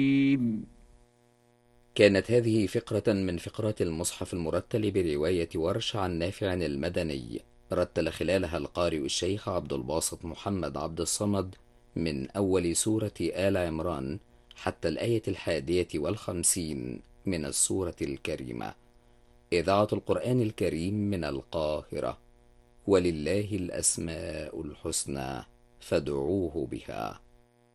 كانت هذه فقرة من فقرات المصحف المرتل برواية ورش عن نافع المدني، رتل خلالها القارئ الشيخ عبد الباسط محمد عبد الصمد من أول سورة آل عمران حتى الآية 51 من السورة الكريمة. إذاعة القرآن الكريم من القاهرة. ولله الأسماء الحسنى فادعوه بها.